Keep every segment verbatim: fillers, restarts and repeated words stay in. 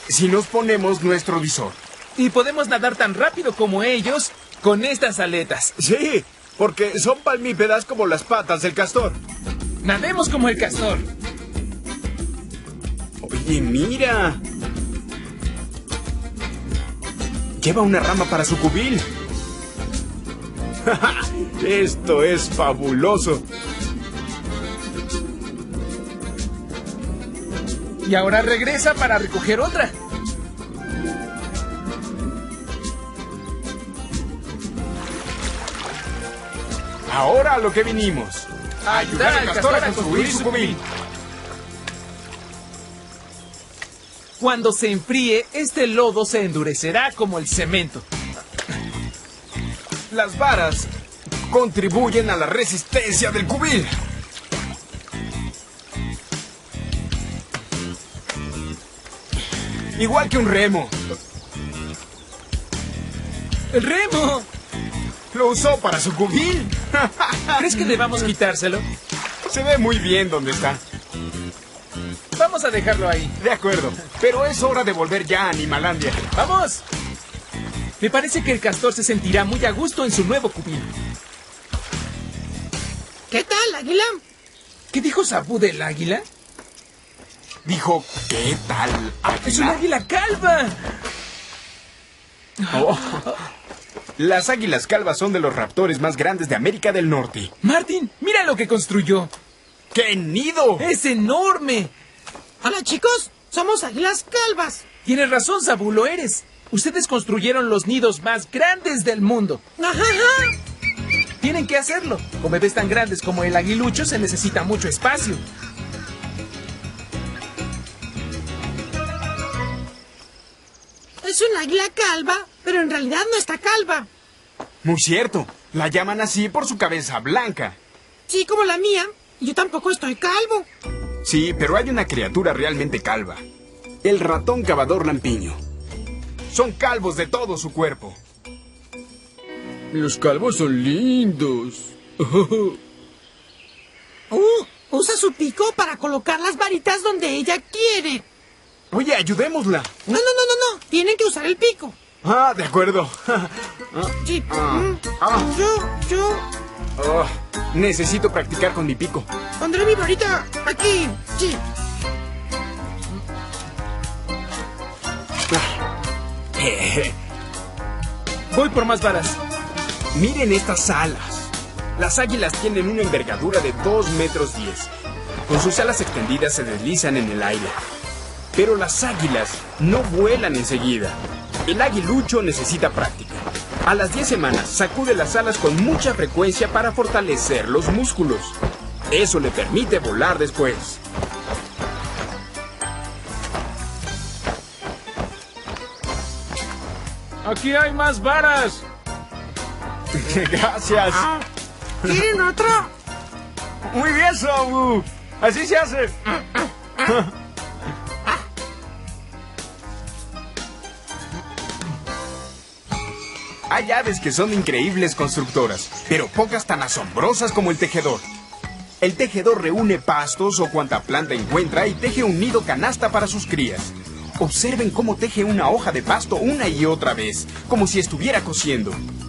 si nos ponemos nuestro visor. Y podemos nadar tan rápido como ellos con estas aletas. Sí, porque son palmípedas como las patas del castor. Nademos como el castor. Oye, mira. Lleva una rama para su cubil. Esto es fabuloso. Y ahora regresa para recoger otra. Ahora a lo que vinimos. A ayudar al castor a construir su cubil. Cuando se enfríe, este lodo se endurecerá como el cemento. Las varas contribuyen a la resistencia del cubil. Igual que un remo. ¡El remo! Lo usó para su cubil. ¿Crees que debamos quitárselo? Se ve muy bien donde está. Vamos a dejarlo ahí. De acuerdo, pero es hora de volver ya a Animalandia. ¡Vamos! Me parece que el castor se sentirá muy a gusto en su nuevo cubil. ¿Qué tal, águila? ¿Qué dijo Sabú del águila? Dijo, ¿qué tal, águila? ¡Es un águila calva! Oh. Las águilas calvas son de los raptores más grandes de América del Norte. Martín, mira lo que construyó. ¡Qué nido! ¡Es enorme! Hola, chicos. Somos águilas calvas. Tienes razón, Sabú, lo eres. Ustedes construyeron los nidos más grandes del mundo. Ajá, ajá. Tienen que hacerlo. Con bebés tan grandes como el aguilucho se necesita mucho espacio. Es un águila calva, pero en realidad no está calva. Muy cierto. La llaman así por su cabeza blanca. Sí, como la mía. Yo tampoco estoy calvo. Sí, pero hay una criatura realmente calva. El ratón cavador lampiño. Son calvos de todo su cuerpo. Los calvos son lindos. Uh, usa su pico para colocar las varitas donde ella quiere. Oye, ayudémosla. No, no, no, no, no. Tienen que usar el pico. Ah, de acuerdo. Sí. Ah, Mm. ah. Yo, yo Oh, necesito practicar con mi pico. pondré mi varita aquí. Sí. Voy por más varas. Miren estas alas. Las águilas tienen una envergadura de dos metros diez. Con sus alas extendidas se deslizan en el aire. Pero las águilas no vuelan enseguida. El aguilucho necesita práctica. A las diez semanas sacude las alas con mucha frecuencia para fortalecer los músculos. Eso le permite volar después. Aquí hay más varas. Gracias. ¿Quieren otro? Muy bien, Sabu. Así se hace. Hay aves que son increíbles constructoras, pero pocas tan asombrosas como el tejedor. El tejedor reúne pastos o cuanta planta encuentra y teje un nido canasta para sus crías. Observen cómo teje una hoja de pasto una y otra vez, como si estuviera cosiendo.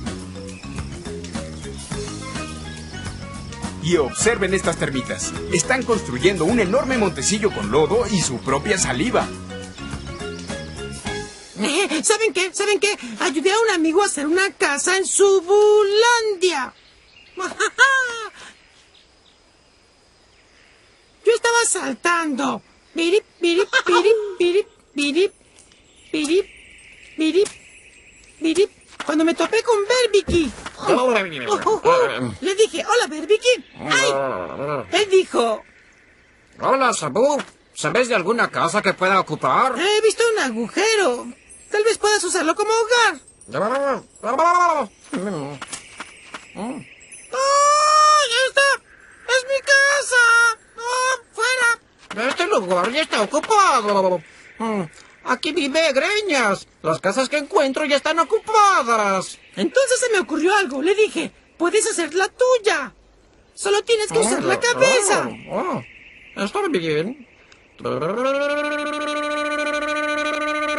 Y observen estas termitas. Están construyendo un enorme montecillo con lodo y su propia saliva. Eh, ¿Saben qué? ¿Saben qué? Ayudé a un amigo a hacer una casa en Subulandia. Yo estaba saltando. Pirip, pirip, pirip, pirip, pirip, pirip, pirip, pirip. Cuando me topé con Berbiki. Oh, oh, oh. Le dije, hola, Berbiki. ¡Ay! Él dijo, Hola, Sabú. ¿Sabes de alguna casa que pueda ocupar? he visto un agujero. Tal vez puedas usarlo como hogar. ¡Oh! ¡Ya está! ¡Es mi casa! ¡Oh, fuera! Este lugar ya está ocupado. Mm, Aquí vive Greñas. Las casas que encuentro ya están ocupadas. Entonces se me ocurrió algo. Le dije, puedes hacer la tuya. Solo tienes que usar la cabeza. Oh, oh, está bien.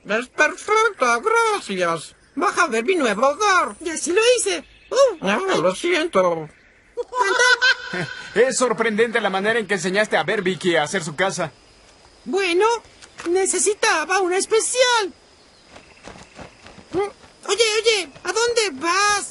Es perfecta, gracias. Baja a ver mi nuevo hogar. Y así lo hice. Uh, Ah, lo siento. Es sorprendente la manera en que enseñaste a ver Vicky a hacer su casa. bueno, necesitaba una especial. Mm, Oye, oye, ¿a dónde vas?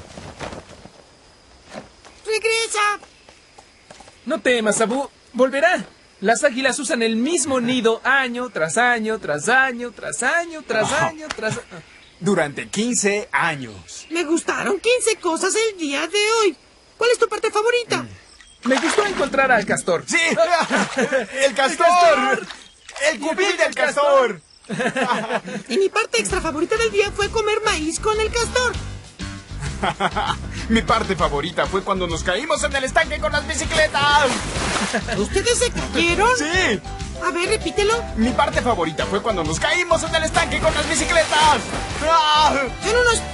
¡Regresa! No temas, Abu. Volverá. Las águilas usan el mismo nido año tras año, tras año, tras año, tras año, tras... Durante quince años. Me gustaron quince cosas el día de hoy. ¿Cuál es tu parte favorita? Me gustó encontrar al castor. ¡Sí! ¡El castor! ¡El cubil del castor! Y mi parte extra favorita del día fue comer maíz con el castor. Mi parte favorita fue cuando nos caímos en el estanque con las bicicletas. ¿Ustedes se cayeron? ¡Sí! A ver, repítelo. Mi parte favorita fue cuando nos caímos en el estanque con las bicicletas. ¡Ah! Son unos